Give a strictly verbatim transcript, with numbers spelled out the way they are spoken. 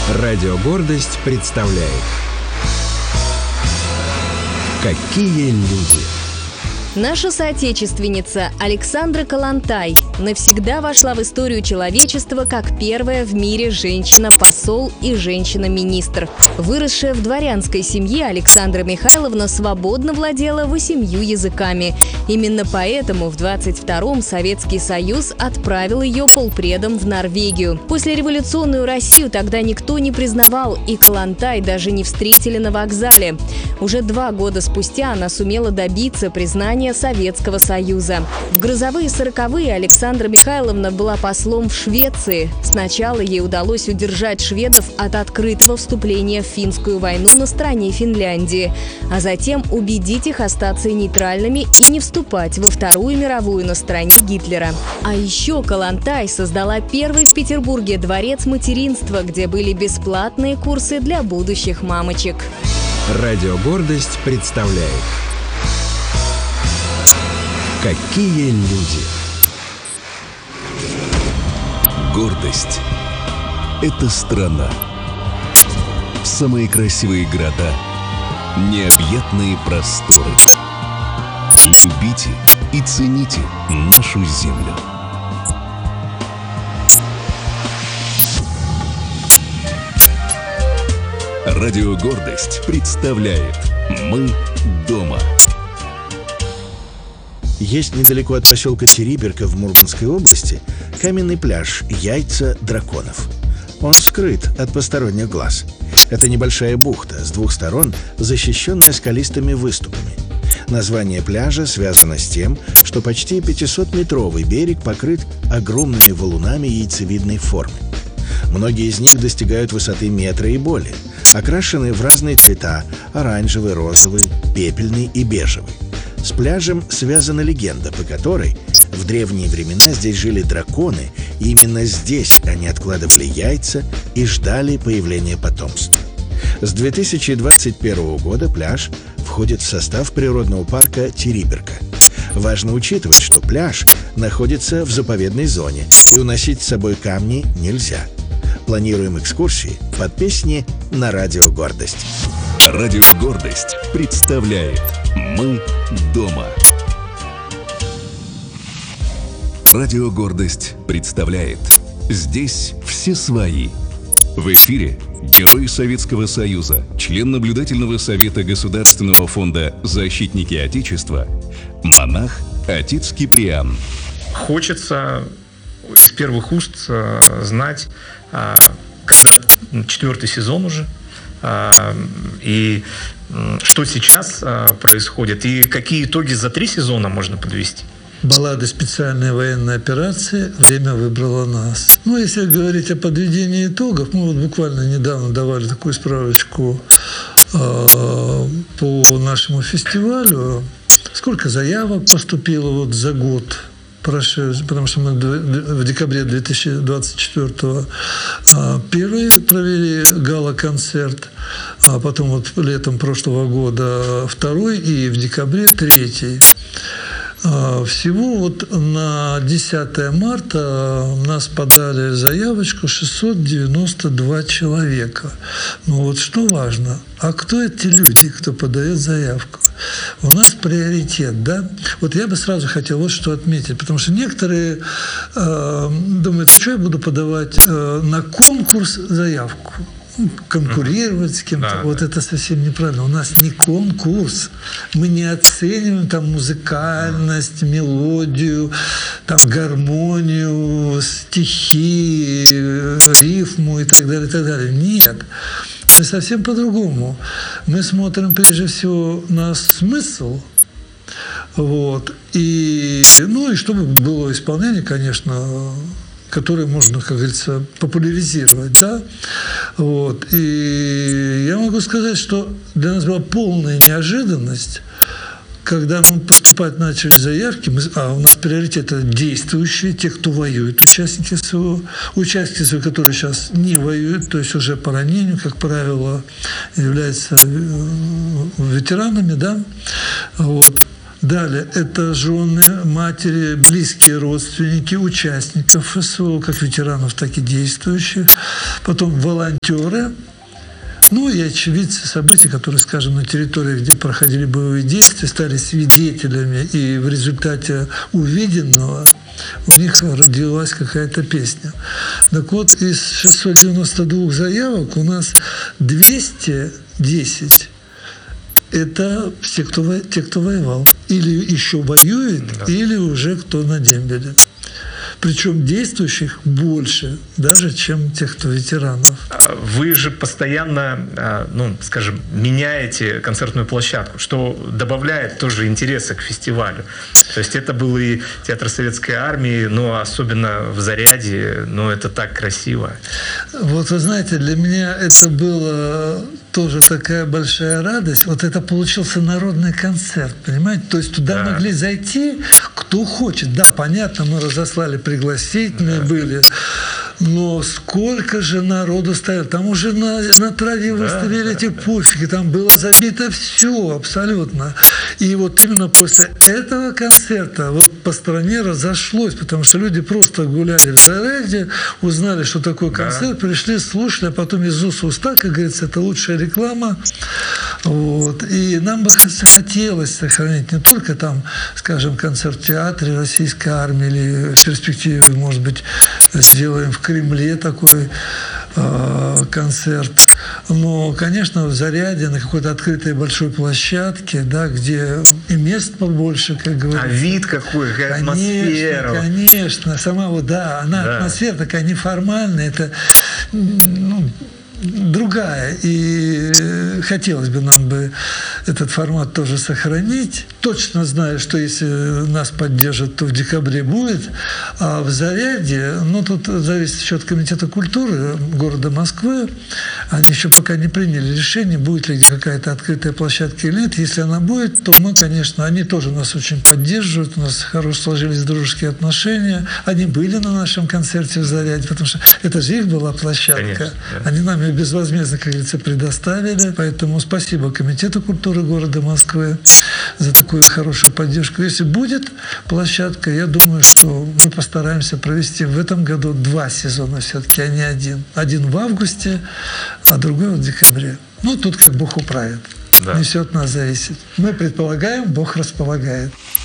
Радио «Гордость» представляет «Какие люди». Наша соотечественница Александра Коллонтай навсегда вошла в историю человечества как первая в мире женщина-посол и женщина-министр. Выросшая в дворянской семье, Александра Михайловна свободно владела восемью языками. Именно поэтому в двадцать втором Советский Союз отправил ее полпредом в Норвегию. После революционную Россию тогда никто не признавал, и Коллонтай даже не встретили на вокзале. Уже два года спустя она сумела добиться признания Советского Союза. В грозовые сороковые Александра Михайловна была послом в Швеции. Сначала ей удалось удержать шведов от открытого вступления в финскую войну на стороне Финляндии, а затем убедить их остаться нейтральными и не вступать во Вторую мировую на стороне Гитлера. А еще Коллонтай создала первый в Петербурге дворец материнства, где были бесплатные курсы для будущих мамочек. Радио «Гордость» представляет «Какие люди». Гордость – это страна. Самые красивые города, необъятные просторы. Любите и цените нашу землю. Радио «Гордость» представляет «Мы дома». Есть недалеко от поселка Териберка в Мурманской области каменный пляж «Яйца драконов». Он скрыт от посторонних глаз. Это небольшая бухта, с двух сторон защищенная скалистыми выступами. Название пляжа связано с тем, что почти пятисотметровый берег покрыт огромными валунами яйцевидной формы. Многие из них достигают высоты метра и более, окрашены в разные цвета – оранжевый, розовый, пепельный и бежевый. С пляжем связана легенда, по которой в древние времена здесь жили драконы, и именно здесь они откладывали яйца и ждали появления потомства. С две тысячи двадцать первого года пляж входит в состав природного парка Териберка. Важно учитывать, что пляж находится в заповедной зоне, и уносить с собой камни нельзя. Планируем экскурсии под песни на Радио «Гордость». Радио «Гордость» представляет «Мы дома». Радио «Гордость» представляет «Здесь все свои». В эфире герой Советского Союза, член наблюдательного совета Государственного фонда «Защитники Отечества», монах отец Киприан. Хочется из первых уст знать, когда четвертый сезон уже, и что сейчас происходит, и какие итоги за три сезона можно подвести. Баллада «Специальная военная операция. Время выбрало нас». Ну, если говорить о подведении итогов, мы вот буквально недавно давали такую справочку э, по нашему фестивалю. Сколько заявок поступило вот за год прошедший, потому что мы в декабре две тысячи двадцать четвёртого первый провели гала-концерт, а потом вот летом прошлого года второй и в декабре третий. Всего вот на десятое марта у нас подали заявочку шестьсот девяносто два человека. Но вот что важно, а кто эти люди, кто подает заявку? У нас приоритет, да? Вот я бы сразу хотел вот что отметить, потому что некоторые э, думают, что я буду подавать э, на конкурс заявку, конкурировать с кем-то. Да, вот да. Это совсем неправильно. У нас не конкурс. Мы не оцениваем там музыкальность, мелодию, там гармонию, стихи, рифму и так далее, и так далее. Нет. Мы совсем по-другому. Мы смотрим прежде всего на смысл. Вот. И, ну и чтобы было исполнение, конечно, которые можно, как говорится, популяризировать, да, вот, и я могу сказать, что для нас была полная неожиданность, когда мы поступать начали заявки, мы, а у нас приоритет это действующие, те, кто воюет, участники СВО, участники СВО, которые сейчас не воюют, то есть уже по ранению, как правило, являются ветеранами, да, вот. Далее, это жены, матери, близкие родственники участников СВО, как ветеранов, так и действующих. Потом волонтеры. Ну и очевидцы событий, которые, скажем, на территории, где проходили боевые действия, стали свидетелями, и в результате увиденного у них родилась какая-то песня. Так вот, из шестисот девяноста двух заявок у нас двести десять – это все, кто, те, кто воевал. Или еще воюет, да. Или уже кто на дембеле. Причем действующих больше, даже чем тех, кто ветеранов. Вы же постоянно, ну, скажем, меняете концертную площадку, что добавляет тоже интереса к фестивалю. То есть это был и театр Советской Армии, но особенно в Заряде, но это так красиво. Вот вы знаете, для меня это было тоже такая большая радость. Вот это получился народный концерт, понимаете? То есть туда да. могли зайти кто хочет. Да, понятно, мы разослали пригласительные да. были. Но сколько же народу стояло. Там уже на, на траве да, выставили да, эти да. пуфики. Там было забито все абсолютно. И вот именно после этого концерта вот по стране разошлось, потому что люди просто гуляли в Заряде, узнали, что такое концерт, да. пришли, слушали, а потом из уст в уста, как говорится, это лучшая реклама. Вот. И нам бы хотелось сохранить не только там, скажем, концерт в театре Российской Армии, или в перспективе, может быть, сделаем в Кремле такой э, концерт. Но, конечно, в Заряде, на какой-то открытой большой площадке, да, где и мест побольше, как говорится. А вид какой, какая атмосфера. Конечно, конечно. Сама вот, да, она да. атмосфера такая неформальная, это, ну, другая. И хотелось бы нам бы этот формат тоже сохранить. Точно знаю, что если нас поддержат, то в декабре будет. А в Заряде, ну, тут зависит еще от Комитета культуры города Москвы. Они еще пока не приняли решение, будет ли какая-то открытая площадка или нет. Если она будет, то мы, конечно, они тоже нас очень поддерживают. У нас хорошо сложились дружеские отношения. Они были на нашем концерте в Заряде, потому что это же их была площадка. Конечно, да. Они нам безвозмездно, как говорится, предоставили. Поэтому спасибо Комитету культуры города Москвы за такую хорошую поддержку. Если будет площадка, я думаю, что мы постараемся провести в этом году два сезона все-таки, а не один. Один в августе, а другой в декабре. Ну, тут как Бог управит. Да. Не все от нас зависит. Мы предполагаем, Бог располагает.